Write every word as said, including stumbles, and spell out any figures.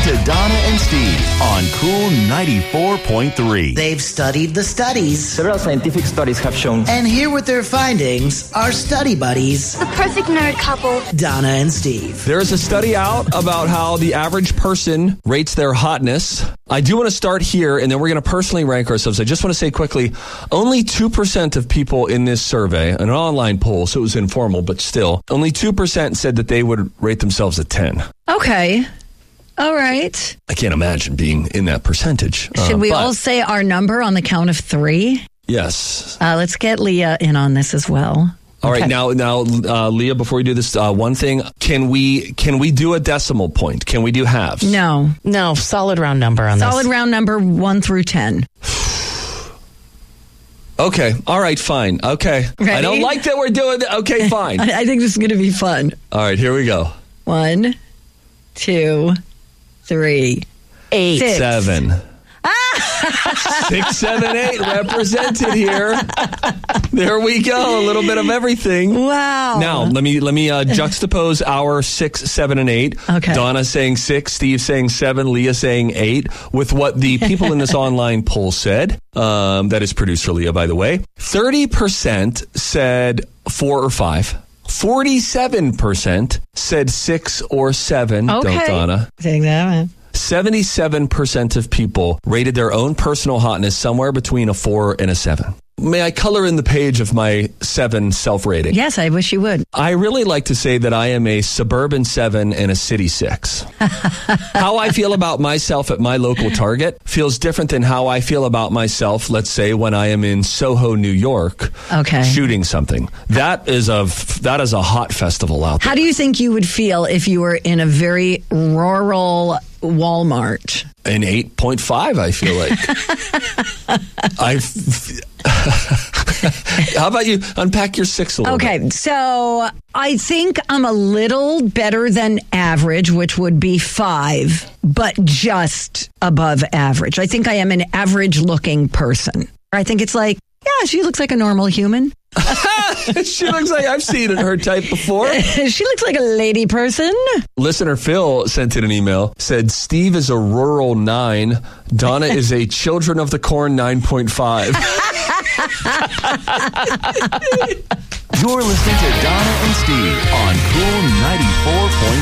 to Donna and Steve on Cool ninety-four point three. They've studied the studies. Several scientific studies have shown. And here with their findings are study buddies, The perfect nerd couple. Donna and Steve. There's a study out about how the average person rates their hotness. I do want to start here, and then we're going to personally rank ourselves. I just want to say quickly, only two percent of people in this survey, an online poll, so it was informal, but still, only two percent said that they would rate themselves a ten. Okay. All right. I can't imagine being in that percentage. Should Uh, we but- all say our number on the count of three? Yes. Uh, let's get Leah in on this as well. All right, Okay. now, now, uh, Leah. Before we do this, uh, one thing: can we can we do a decimal point? Can we do halves? No. No, solid round number on Solid this. round number one through ten. Okay. All right. Fine. Okay. Ready? I don't like that we're doing that. Okay. Fine. I, I think this is going to be fun. All right. Here we go. One, two, three, Eight. six. Seven. Six, seven, eight represented here. There we go. A little bit of everything. Wow. Now let me let me uh, juxtapose our six, seven, and eight. Okay. Donna saying six, Steve saying seven, Leah saying eight. With what the people in this online poll said, um, that is producer Leah, by the way. Thirty percent said four or five. Forty-seven percent said six or seven. Okay. Don't Donna? Take that one. seventy-seven percent of people rated their own personal hotness somewhere between a four and a seven. May I color in the page of my seven self-rating? Yes, I wish you would. I really like to say that I am a suburban seven and a city six. How I feel about myself at my local Target feels different than how I feel about myself, let's say, when I am in Soho, New York, Okay. shooting something. That is a that is a hot festival out there. How do you think you would feel if you were in a very rural Walmart? An eight point five, I feel like. I. How about you unpack your six a little bit? Okay, so I think I'm a little better than average, which would be five, but just above average. I think I am an average-looking person. I think it's like, yeah, she looks like a normal human. She looks like I've seen her type before. She looks like a lady person. Listener Phil sent in an email, said Steve is a rural nine, Donna is a Children of the Corn nine point five. You're listening to Donna and Steve on Cool ninety-four point three.